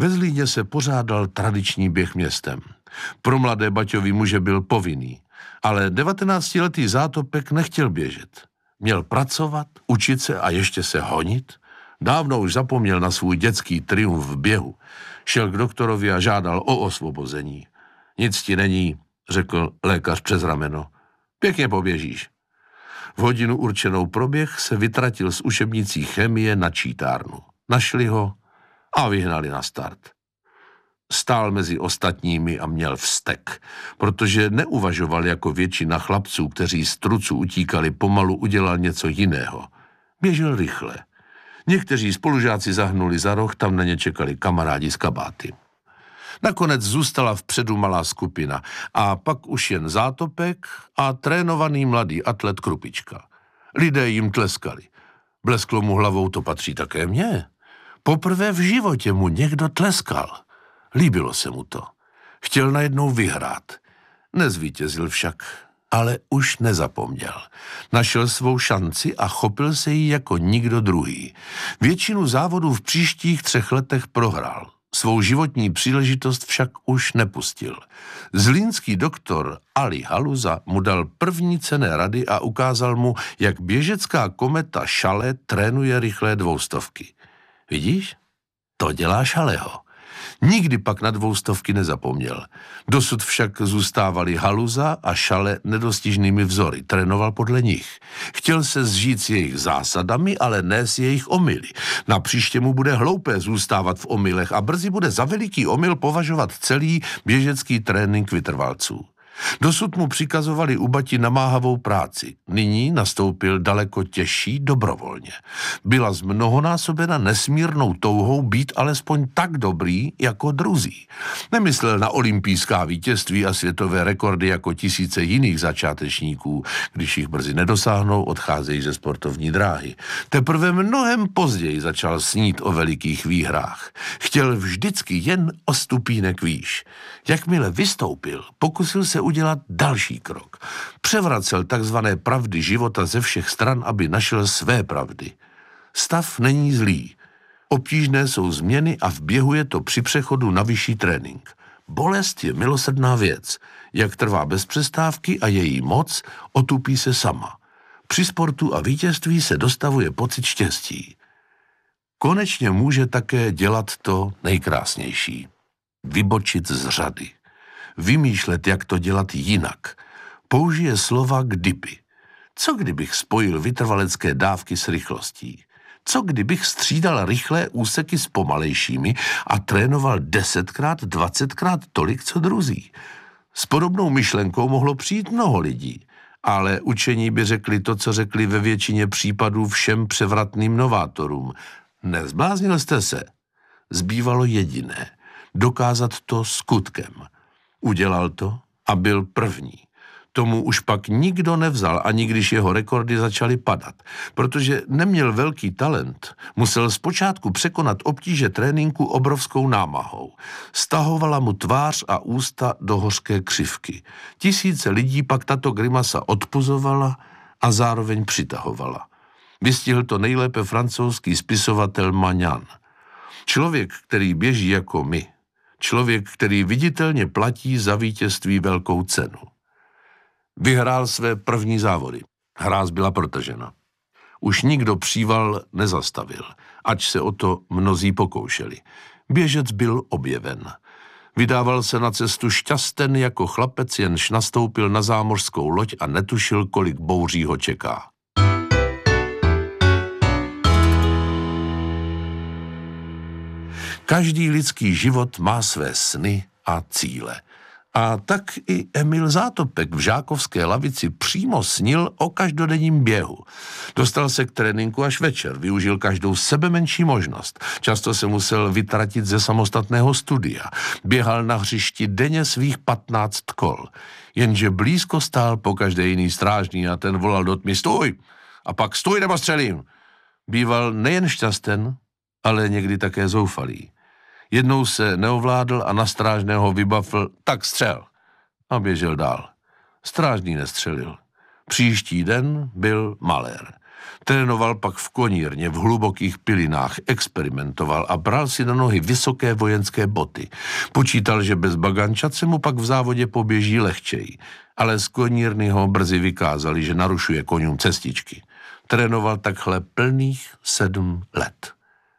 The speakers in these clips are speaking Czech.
Ve Zlíně se pořádal tradiční běh městem. Pro mladé Baťovy muže byl povinný, ale 19letý Zátopek nechtěl běžet. Měl pracovat, učit se a ještě se honit. Dávno už zapomněl na svůj dětský triumf v běhu. Šel k doktorovi a žádal o osvobození. Nic ti není, řekl lékař přes rameno. Pěkně poběžíš. V hodinu určenou pro běh se vytratil z učebnicí chemie na čítárnu. Našli ho a vyhnali na start. Stál mezi ostatními a měl vztek, protože neuvažoval jako většina chlapců, kteří z trucu utíkali pomalu, udělal něco jiného. Běžel rychle. Někteří spolužáci zahnuli za roh, tam na ně čekali kamarádi z kabáty. Nakonec zůstala vpředu malá skupina a pak už jen Zátopek a trénovaný mladý atlet Krupička. Lidé jim tleskali. Blesklo mu hlavou, to patří také mně. Poprvé v životě mu někdo tleskal. Líbilo se mu to. Chtěl najednou vyhrát. Nezvítězil však, ale už nezapomněl. Našel svou šanci a chopil se jí jako nikdo druhý. Většinu závodů v příštích 3 letech prohrál. Svou životní příležitost však už nepustil. Zlínský doktor Ali Haluza mu dal první cenné rady a ukázal mu, jak běžecká kometa Šale trénuje rychlé 200. Vidíš? To dělá Šaleho. Nikdy pak na 200 nezapomněl. Dosud však zůstávali Haluza a Šale nedostižnými vzory. Trénoval podle nich. Chtěl se zžít s jejich zásadami, ale ne s jejich omyly. Napříště mu bude hloupé zůstávat v omylech a brzy bude za veliký omyl považovat celý běžecký trénink vytrvalců. Dosud mu přikazovali u bati namáhavou práci. Nyní nastoupil daleko těžší dobrovolně. Byla zmnohonásobena nesmírnou touhou být alespoň tak dobrý jako druzí. Nemyslel na olympijská vítězství a světové rekordy jako tisíce jiných začátečníků. Když jich brzy nedosáhnou, odcházejí ze sportovní dráhy. Teprve mnohem později začal snít o velikých výhrách. Chtěl vždycky jen o stupínek výš. Jakmile vystoupil, pokusil se udělat další krok. Převracel takzvané pravdy života ze všech stran, aby našel své pravdy. Stav není zlý. Obtížné jsou změny a v běhu je to při přechodu na vyšší trénink. Bolest je milosrdná věc. Jak trvá bez přestávky a její moc otupí se sama. Při sportu a vítězství se dostavuje pocit štěstí. Konečně může také dělat to nejkrásnější. Vybočit z řady. Vymýšlet, jak to dělat jinak. Použije slova kdyby. Co kdybych spojil vytrvalecké dávky s rychlostí? Co kdybych střídal rychlé úseky s pomalejšími a trénoval 10krát, 20krát tolik, co druzí? S podobnou myšlenkou mohlo přijít mnoho lidí, ale učení by řekli to, co řekli ve většině případů všem převratným novátorům. Nezbláznil jste se? Zbývalo jediné. Dokázat to skutkem. Udělal to a byl první. Tomu už pak nikdo nevzal, ani když jeho rekordy začaly padat. Protože neměl velký talent, musel zpočátku překonat obtíže tréninku obrovskou námahou. Stahovala mu tvář a ústa do hořké křivky. Tisíce lidí pak tato grimasa odpuzovala a zároveň přitahovala. Vystihl to nejlépe francouzský spisovatel Magnan. Člověk, který běží jako my. Člověk, který viditelně platí za vítězství velkou cenu. Vyhrál své první závody. Hráz byla protažena. Už nikdo příval nezastavil, ač se o to mnozí pokoušeli. Běžec byl objeven. Vydával se na cestu šťasten jako chlapec, jenž nastoupil na zámořskou loď a netušil, kolik bouří ho čeká. Každý lidský život má své sny a cíle. A tak i Emil Zátopek v žákovské lavici přímo snil o každodenním běhu. Dostal se k tréninku až večer, využil každou sebemenší možnost. Často se musel vytratit ze samostatného studia. Běhal na hřišti denně svých 15 kol. Jenže blízko stál pokaždé jiný strážný a ten volal do tmy: stůj! A pak stůj nebo střelím! Býval nejen šťasten, ale někdy také zoufalý. Jednou se neovládl a na strážného vybafl: tak střel. A běžel dál. Strážný nestřelil. Příští den byl malér. Trénoval pak v konírně, v hlubokých pilinách, experimentoval a bral si na nohy vysoké vojenské boty. Počítal, že bez bagančat se mu pak v závodě poběží lehčej, ale z konírny ho brzy vykázali, že narušuje koňům cestičky. Trénoval takhle plných 7 let.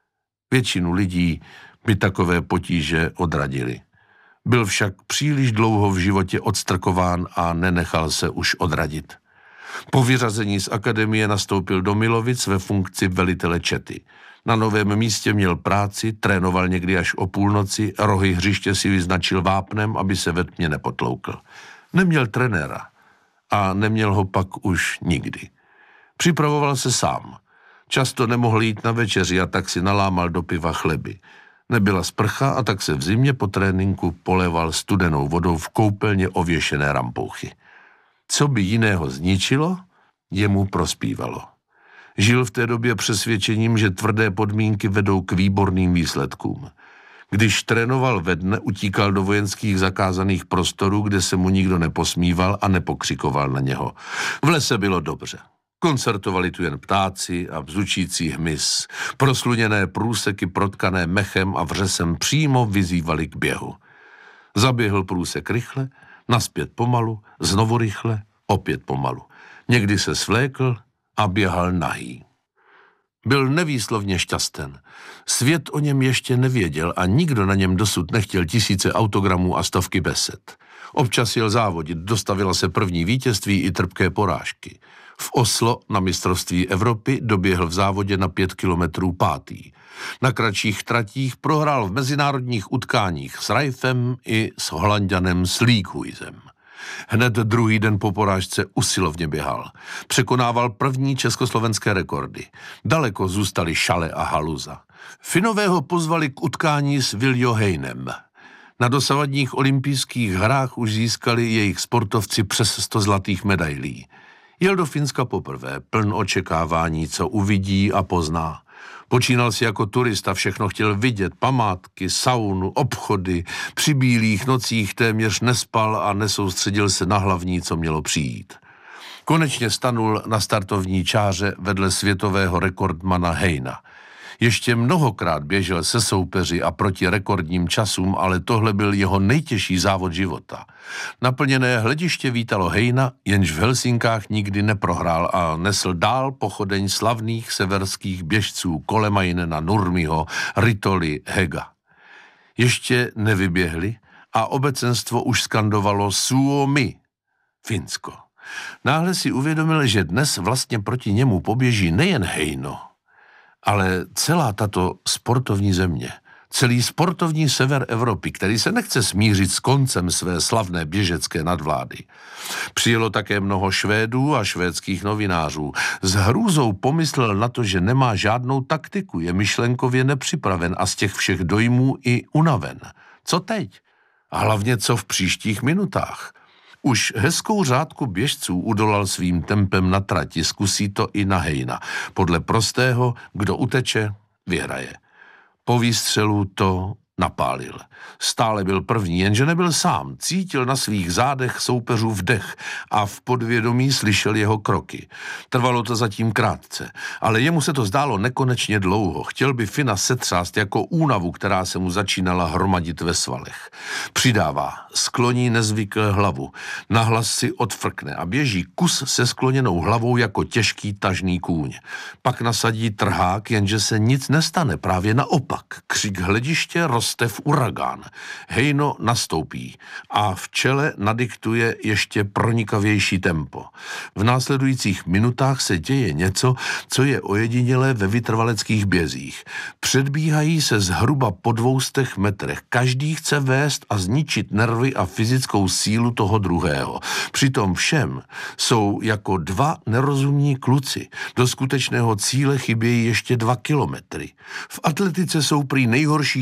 Většinu lidí by takové potíže odradili. Byl však příliš dlouho v životě odstrkován a nenechal se už odradit. Po vyřazení z akademie nastoupil do Milovic ve funkci velitele čety. Na novém místě měl práci, trénoval někdy až o půlnoci, rohy hřiště si vyznačil vápnem, aby se ve tmě nepotloukl. Neměl trenéra a neměl ho pak už nikdy. Připravoval se sám. Často nemohl jít na večeři a tak si nalámal do piva chleby. Nebyla sprcha a tak se v zimě po tréninku poléval studenou vodou v koupelně ověšené rampouchy. Co by jiného zničilo, jemu prospívalo. Žil v té době přesvědčením, že tvrdé podmínky vedou k výborným výsledkům. Když trénoval ve dne, utíkal do vojenských zakázaných prostorů, kde se mu nikdo neposmíval a nepokřikoval na něho. V lese bylo dobře. Koncertovali tu jen ptáci a bzučící hmyz. Prosluněné průseky protkané mechem a vřesem přímo vyzývali k běhu. Zaběhl průsek rychle, nazpět pomalu, znovu rychle, opět pomalu. Někdy se svlékl a běhal nahý. Byl nevýslovně šťasten. Svět o něm ještě nevěděl a nikdo na něm dosud nechtěl tisíce autogramů a stovky besed. Občas jel závodit, dostavila se první vítězství i trpké porážky. V Oslo na mistrovství Evropy doběhl v závodě na 5 kilometrů 5. Na kratších tratích prohrál v mezinárodních utkáních s Rajfem i s Holanďanem Sleekhuizem. Hned druhý den po porážce usilovně běhal. Překonával první československé rekordy. Daleko zůstali Šale a Haluza. Finové ho pozvali k utkání s Viljo Heinem. Na dosavadních olympijských hrách už získali jejich sportovci přes 100 zlatých medailí. Jel do Finska poprvé, pln očekávání, co uvidí a pozná. Počínal si jako turista, všechno chtěl vidět, památky, saunu, obchody, při bílých nocích téměř nespal a nesoustředil se na hlavní, co mělo přijít. Konečně stanul na startovní čáře vedle světového rekordmana Heina. Ještě mnohokrát běžel se soupeři a proti rekordním časům, ale tohle byl jeho nejtěžší závod života. Naplněné hlediště vítalo Heina, jenž v Helsinkách nikdy neprohrál a nesl dál pochodeň slavných severských běžců Kolemainena, Nurmiho, Ritoli, Hega. Ještě nevyběhli a obecenstvo už skandovalo Suomi, Finsko. Náhle si uvědomil, že dnes vlastně proti němu poběží nejen Heino, ale celá tato sportovní země, celý sportovní sever Evropy, který se nechce smířit s koncem své slavné běžecké nadvlády. Přijelo také mnoho Švédů a švédských novinářů. S hrůzou pomyslel na to, že nemá žádnou taktiku, je myšlenkově nepřipraven a z těch všech dojmů i unaven. Co teď? A hlavně co v příštích minutách? Už hezkou řádku běžců udolal svým tempem na trati, zkusí to i na Heina. Podle prostého, kdo uteče, vyhraje. Po výstřelu to napálil. Stále byl první, jenže nebyl sám. Cítil na svých zádech soupeřů vdech a v podvědomí slyšel jeho kroky. Trvalo to zatím krátce, ale jemu se to zdálo nekonečně dlouho. Chtěl by Fina setřást jako únavu, která se mu začínala hromadit ve svalech. Přidává, skloní nezvykle hlavu, nahlas si odfrkne a běží kus se skloněnou hlavou jako těžký tažný kůň. Pak nasadí trhák, jenže se nic nestane, právě naopak. Křik hlediště roste v uragán. Heino nastoupí a v čele nadiktuje ještě pronikavější tempo. V následujících minutách se děje něco, co je ojedinělé ve vytrvaleckých bězích. Předbíhají se zhruba po 200 metrech. Každý chce vést a zničit nervy a fyzickou sílu toho druhého. Přitom všem jsou jako dva nerozumní kluci. Do skutečného cíle chybějí ještě 2 kilometry. V atletice jsou prý nejhorší 400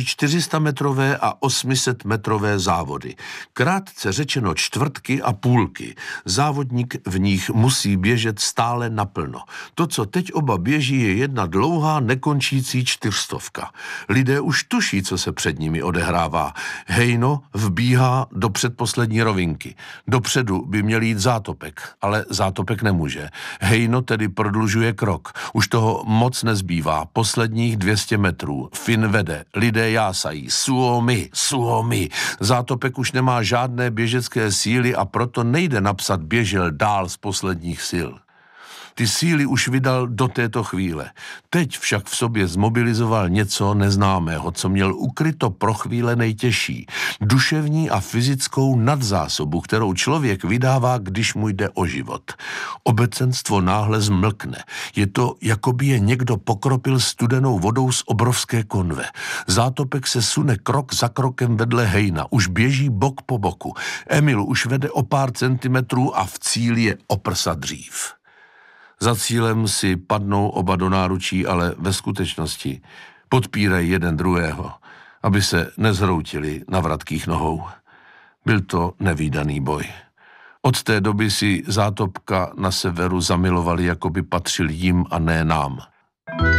400metrové a 800metrové závody. Krátce řečeno čtvrtky a půlky. Závodník v nich musí běžet stále naplno. To, co teď oba běží, je jedna dlouhá, nekončící 400. Lidé už tuší, co se před nimi odehrává. Hejno vbíhá do předposlední rovinky. Dopředu by měl jít Zátopek, ale Zátopek nemůže. Hejno tedy prodlužuje krok. Už toho moc nezbývá. Posledních 200 metrů. Fin vede. Lidé jásají. Suomi, Suomi. Zátopek už nemá žádné běžecké síly a proto nejde napsat běžel dál z posledních sil. Ty síly už vydal do této chvíle. Teď však v sobě zmobilizoval něco neznámého, co měl ukryto pro chvíle nejtěžší. Duševní a fyzickou nadzásobu, kterou člověk vydává, když mu jde o život. Obecenstvo náhle zmlkne. Je to, jako by je někdo pokropil studenou vodou z obrovské konve. Zátopek se sune krok za krokem vedle Hejna. Už běží bok po boku. Emil už vede o pár centimetrů a v cíli je o prsa dřív. Za cílem si padnou oba do náručí, ale ve skutečnosti podpírají jeden druhého, aby se nezhroutili na vratkých nohou. Byl to nevídaný boj. Od té doby si Zátopka na severu zamilovali, jako by patřil jim a ne nám.